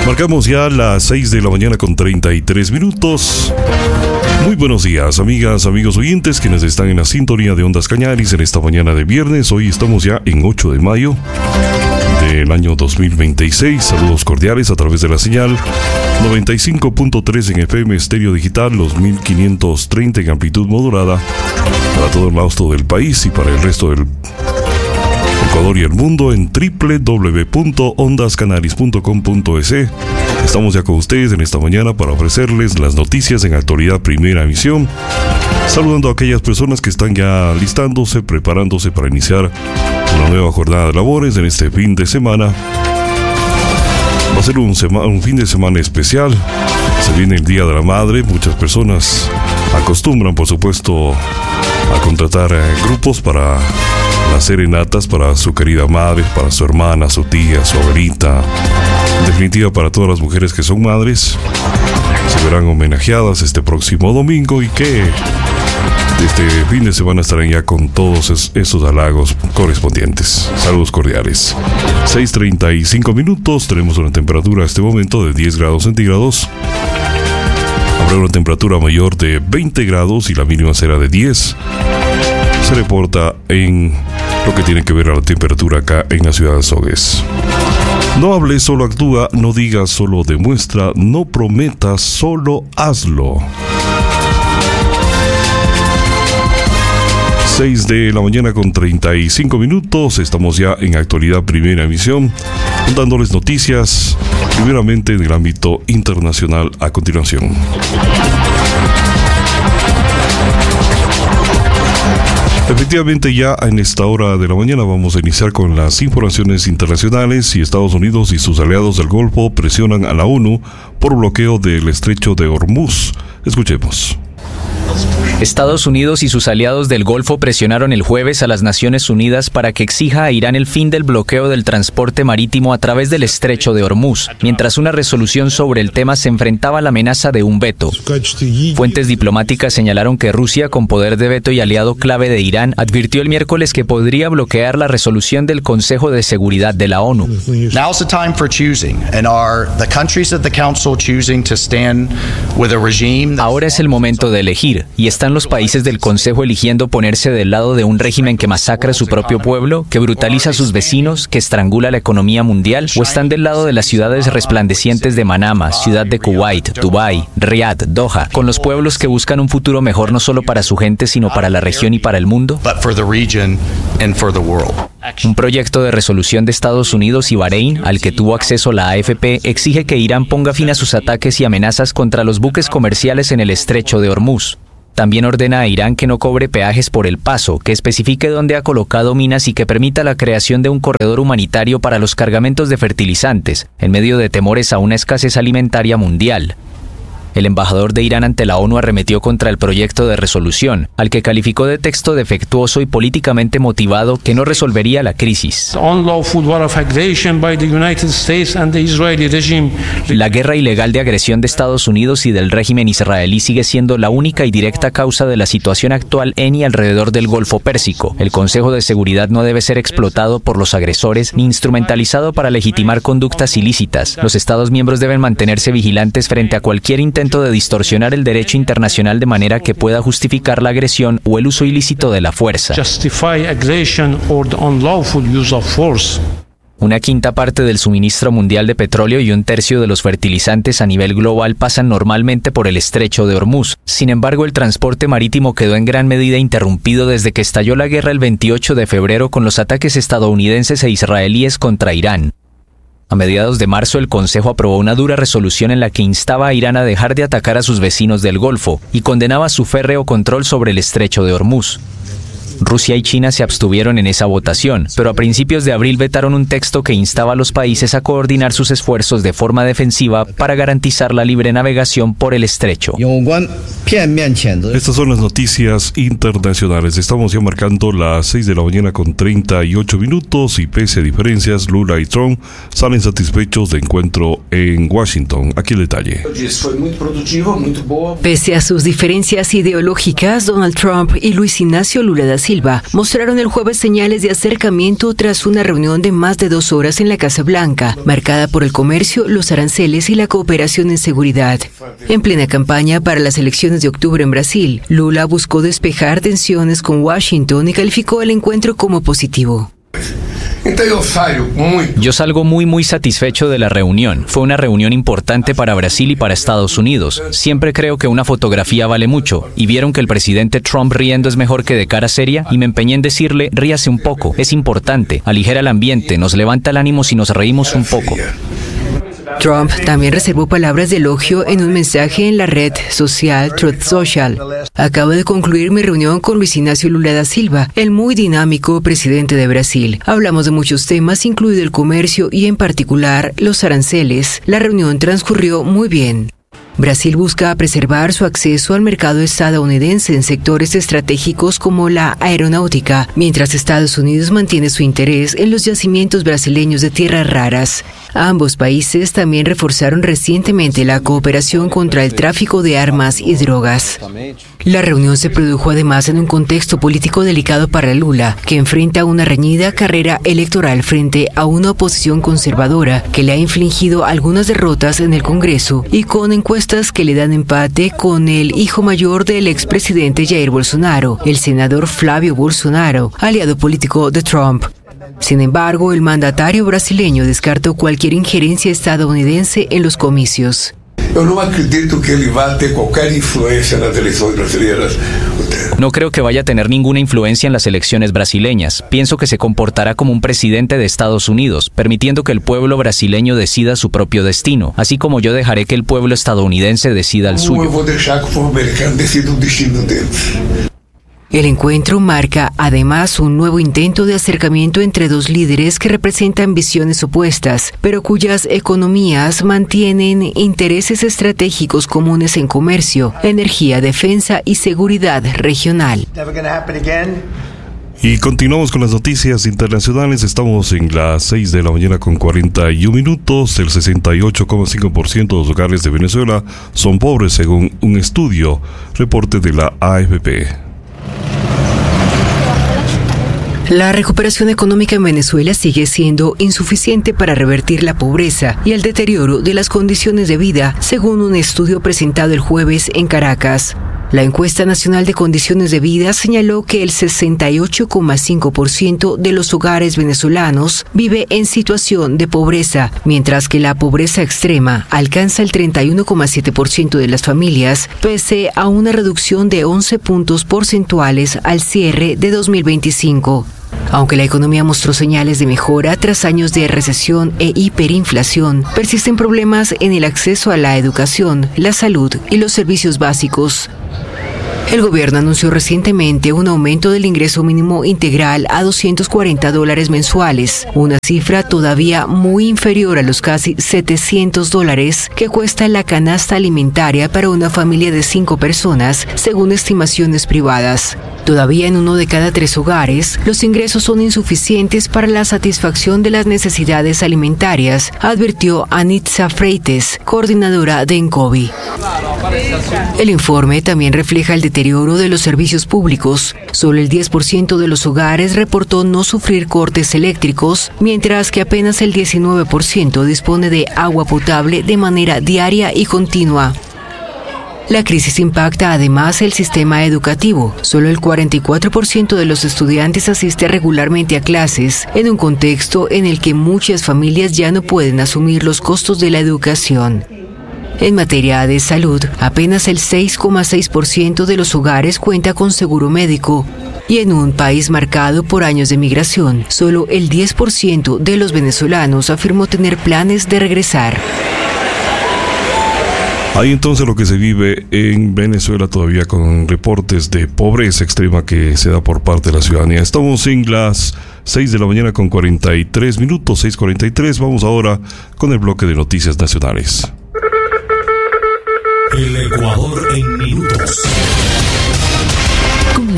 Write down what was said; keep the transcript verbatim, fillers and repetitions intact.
Marcamos ya las seis de la mañana con treinta y tres minutos. Muy buenos días, amigas, amigos oyentes, quienes están en la sintonía de Ondas Cañaris en esta mañana de viernes. Hoy estamos ya en ocho de mayo del año dos mil veintiséis. Saludos cordiales a través de la señal noventa y cinco punto tres en F M estéreo digital, los mil quinientos treinta en amplitud modulada para todo el austro del país y para el resto del Ecuador y el mundo en doble u doble u doble u punto ondas canaris punto com punto es. Estamos ya con ustedes en esta mañana para ofrecerles las noticias en actualidad primera emisión, saludando a aquellas personas que están ya listándose, preparándose para iniciar una nueva jornada de labores en este fin de semana. Va a ser un, sema- un fin de semana especial. Se viene el Día de la Madre. Muchas personas acostumbran, por supuesto, a contratar eh, grupos para las serenatas para su querida madre, para su hermana, su tía, su abuelita. En definitiva, para todas las mujeres que son madres, se verán homenajeadas este próximo domingo y que este fin de semana estarán ya con todos es, esos halagos correspondientes. Saludos cordiales. seis treinta y cinco minutos, tenemos una temperatura a este momento de diez grados centígrados. Habrá una temperatura mayor de veinte grados y la mínima será de diez. Se reporta en lo que tiene que ver a la temperatura acá en la ciudad de Azogues. No hables, solo actúa, no digas, solo demuestra, no prometas, solo hazlo. seis de la mañana con treinta y cinco minutos, estamos ya en actualidad primera emisión, dándoles noticias, primeramente en el ámbito internacional a continuación. Efectivamente, ya en esta hora de la mañana vamos a iniciar con las informaciones internacionales y Estados Unidos y sus aliados del Golfo presionan a la ONU por bloqueo del estrecho de Hormuz. Escuchemos. Estados Unidos y sus aliados del Golfo presionaron el jueves a las Naciones Unidas para que exija a Irán el fin del bloqueo del transporte marítimo a través del estrecho de Hormuz, mientras una resolución sobre el tema se enfrentaba a la amenaza de un veto. Fuentes diplomáticas señalaron que Rusia, con poder de veto y aliado clave de Irán, advirtió el miércoles que podría bloquear la resolución del Consejo de Seguridad de la ONU. Now's the time for choosing, and are the countries of the council choosing to stand with a regime? Ahora es el momento de elegir, y están los países del Consejo eligiendo ponerse del lado de un régimen que masacra a su propio pueblo, que brutaliza a sus vecinos, que estrangula la economía mundial, o están del lado de las ciudades resplandecientes de Manama, Ciudad de Kuwait, Dubái, Riad, Doha, con los pueblos que buscan un futuro mejor no solo para su gente, sino para la región y para el mundo. Un proyecto de resolución de Estados Unidos y Bahrein, al que tuvo acceso la A F P, exige que Irán ponga fin a sus ataques y amenazas contra los buques comerciales en el estrecho de Hormuz. También ordena a Irán que no cobre peajes por el paso, que especifique dónde ha colocado minas y que permita la creación de un corredor humanitario para los cargamentos de fertilizantes, en medio de temores a una escasez alimentaria mundial. El embajador de Irán ante la ONU arremetió contra el proyecto de resolución, al que calificó de texto defectuoso y políticamente motivado que no resolvería la crisis. La guerra ilegal de agresión de Estados Unidos y del régimen israelí sigue siendo la única y directa causa de la situación actual en y alrededor del Golfo Pérsico. El Consejo de Seguridad no debe ser explotado por los agresores ni instrumentalizado para legitimar conductas ilícitas. Los Estados miembros deben mantenerse vigilantes frente a cualquier intento de distorsionar el derecho internacional de manera que pueda justificar la agresión o el uso ilícito de la fuerza. Una quinta parte del suministro mundial de petróleo y un tercio de los fertilizantes a nivel global pasan normalmente por el estrecho de Hormuz. Sin embargo, el transporte marítimo quedó en gran medida interrumpido desde que estalló la guerra el veintiocho de febrero con los ataques estadounidenses e israelíes contra Irán. A mediados de marzo, el Consejo aprobó una dura resolución en la que instaba a Irán a dejar de atacar a sus vecinos del Golfo y condenaba su férreo control sobre el estrecho de Hormuz. Rusia y China se abstuvieron en esa votación, pero a principios de abril vetaron un texto que instaba a los países a coordinar sus esfuerzos de forma defensiva para garantizar la libre navegación por el estrecho. Estas son las noticias internacionales. Estamos ya marcando las seis de la mañana con treinta y ocho minutos y pese a diferencias, Lula y Trump salen satisfechos de encuentro en Washington. Aquí el detalle. Pese a sus diferencias ideológicas, Donald Trump y Luis Ignacio Lula da Silva Silva mostraron el jueves señales de acercamiento tras una reunión de más de dos horas en la Casa Blanca, marcada por el comercio, los aranceles y la cooperación en seguridad. En plena campaña para las elecciones de octubre en Brasil, Lula buscó despejar tensiones con Washington y calificó el encuentro como positivo. Yo salgo muy muy satisfecho de la reunión. Fue una reunión importante para Brasil y para Estados Unidos. Siempre creo que una fotografía vale mucho. Y vieron que el presidente Trump riendo es mejor que de cara seria, y me empeñé en decirle, ríase un poco, es importante, aligera el ambiente, nos levanta el ánimo si nos reímos un poco. Trump también reservó palabras de elogio en un mensaje en la red social Truth Social. Acabo de concluir mi reunión con Luis Ignacio Lula da Silva, el muy dinámico presidente de Brasil. Hablamos de muchos temas, incluido el comercio y en particular los aranceles. La reunión transcurrió muy bien. Brasil busca preservar su acceso al mercado estadounidense en sectores estratégicos como la aeronáutica, mientras Estados Unidos mantiene su interés en los yacimientos brasileños de tierras raras. Ambos países también reforzaron recientemente la cooperación contra el tráfico de armas y drogas. La reunión se produjo además en un contexto político delicado para Lula, que enfrenta una reñida carrera electoral frente a una oposición conservadora que le ha infligido algunas derrotas en el Congreso y con encuestas que le dan empate con el hijo mayor del expresidente Jair Bolsonaro, el senador Flávio Bolsonaro, aliado político de Trump. Sin embargo, el mandatario brasileño descartó cualquier injerencia estadounidense en los comicios. Yo no acredito que él va a tener cualquier influencia en las elecciones brasileñas. No creo que vaya a tener ninguna influencia en las elecciones brasileñas. Pienso que se comportará como un presidente de Estados Unidos, permitiendo que el pueblo brasileño decida su propio destino, así como yo dejaré que el pueblo estadounidense decida el suyo. Yo voy a dejar que el pueblo americano decida el destino de ellos. El encuentro marca además un nuevo intento de acercamiento entre dos líderes que representan visiones opuestas, pero cuyas economías mantienen intereses estratégicos comunes en comercio, energía, defensa y seguridad regional. Y continuamos con las noticias internacionales. Estamos en las seis de la mañana con cuarenta y un minutos. El sesenta y ocho coma cinco por ciento de los hogares de Venezuela son pobres, según un estudio, reporte de la A F P. La recuperación económica en Venezuela sigue siendo insuficiente para revertir la pobreza y el deterioro de las condiciones de vida, según un estudio presentado el jueves en Caracas. La encuesta nacional de condiciones de vida señaló que el sesenta y ocho coma cinco por ciento de los hogares venezolanos vive en situación de pobreza, mientras que la pobreza extrema alcanza el treinta y uno coma siete por ciento de las familias, pese a una reducción de once puntos porcentuales al cierre de dos mil veinticinco. Aunque la economía mostró señales de mejora tras años de recesión e hiperinflación, persisten problemas en el acceso a la educación, la salud y los servicios básicos. El gobierno anunció recientemente un aumento del ingreso mínimo integral a doscientos cuarenta dólares mensuales, una cifra todavía muy inferior a los casi setecientos dólares que cuesta la canasta alimentaria para una familia de cinco personas, según estimaciones privadas. Todavía en uno de cada tres hogares, los ingresos son insuficientes para la satisfacción de las necesidades alimentarias, advirtió Anitza Freites, coordinadora de ENCOVI. El informe también refleja el deterioro de los servicios públicos. Solo el diez por ciento de los hogares reportó no sufrir cortes eléctricos, mientras que apenas el diecinueve por ciento dispone de agua potable de manera diaria y continua. La crisis impacta además el sistema educativo. Solo el cuarenta y cuatro por ciento de los estudiantes asiste regularmente a clases, en un contexto en el que muchas familias ya no pueden asumir los costos de la educación. En materia de salud, apenas el seis coma seis por ciento de los hogares cuenta con seguro médico. Y en un país marcado por años de migración, solo el diez por ciento de los venezolanos afirmó tener planes de regresar. Hay entonces lo que se vive en Venezuela todavía con reportes de pobreza extrema que se da por parte de la ciudadanía. Estamos en las seis de la mañana con cuarenta y tres minutos, seis cuarenta y tres. Vamos ahora con el bloque de noticias nacionales. El Ecuador en minutos.